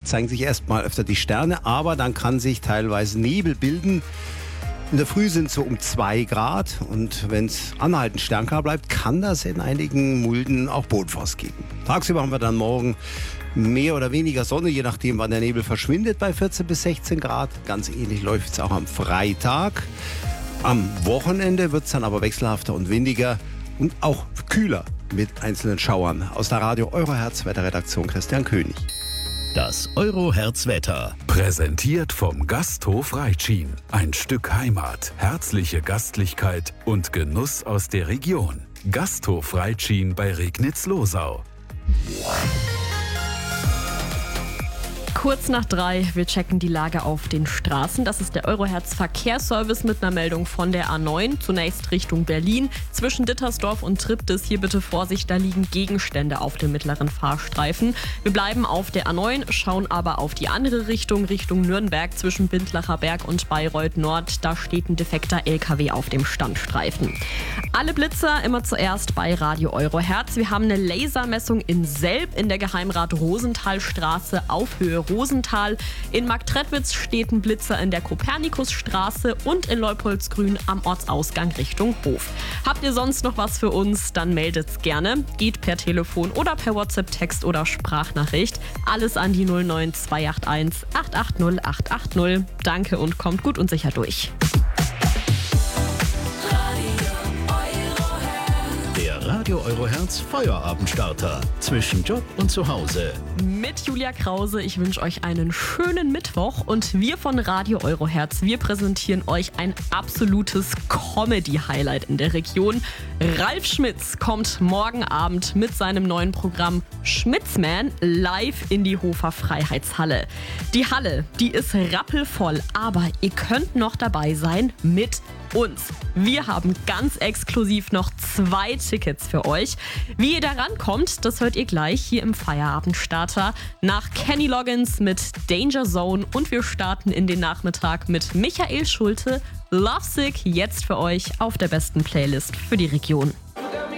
zeigen sich erstmal öfter die Sterne, aber dann kann sich teilweise Nebel bilden. In der Früh sind es so um 2 Grad und wenn es anhaltend sternklar bleibt, kann das in einigen Mulden auch Bodenfrost geben. Tagsüber haben wir dann morgen mehr oder weniger Sonne, je nachdem wann der Nebel verschwindet, bei 14 bis 16 Grad. Ganz ähnlich läuft es auch am Freitag. Am Wochenende wird es dann aber wechselhafter und windiger und auch kühler mit einzelnen Schauern. Aus der Radio Eurohertz Wetterredaktion Christian König. Das Eurohertz-Wetter. Präsentiert vom Gasthof Reitschien. Ein Stück Heimat, herzliche Gastlichkeit und Genuss aus der Region. Gasthof Reitschien bei Regnitz-Losau. Kurz nach 3, wir checken die Lage auf den Straßen. Das ist der Eurohertz Verkehrsservice mit einer Meldung von der A9. Zunächst Richtung Berlin. Zwischen Dittersdorf und Triptis hier bitte Vorsicht, da liegen Gegenstände auf dem mittleren Fahrstreifen. Wir bleiben auf der A9, schauen aber auf die andere Richtung, Richtung Nürnberg zwischen Bindlacher Berg und Bayreuth Nord. Da steht ein defekter LKW auf dem Standstreifen. Alle Blitzer immer zuerst bei Radio Eurohertz. Wir haben eine Lasermessung in Selb in der Geheimrat-Rosenthal-Straße auf Höhe Rosenthal. In Marktredwitz steht ein Blitzer in der Kopernikusstraße und in Leupoldsgrün am Ortsausgang Richtung Hof. Habt ihr sonst noch was für uns, dann meldet's gerne. Geht per Telefon oder per WhatsApp, Text oder Sprachnachricht. Alles an die 09281 880 880. Danke und kommt gut und sicher durch. Radio Eurohertz Feuerabendstarter. Zwischen Job und Zuhause. Mit Julia Krause. Ich wünsche euch einen schönen Mittwoch und wir von Radio Eurohertz, wir präsentieren euch ein absolutes Comedy-Highlight in der Region. Ralf Schmitz kommt morgen Abend mit seinem neuen Programm Schmitzman live in die Hofer Freiheitshalle. Die Halle, die ist rappelvoll, aber ihr könnt noch dabei sein mit uns. Wir haben ganz exklusiv noch 2 Tickets für euch. Wie ihr da rankommt, das hört ihr gleich hier im Feierabendstarter nach Kenny Loggins mit Danger Zone und wir starten in den Nachmittag mit Michael Schulte, Lovesick, jetzt für euch auf der besten Playlist für die Region.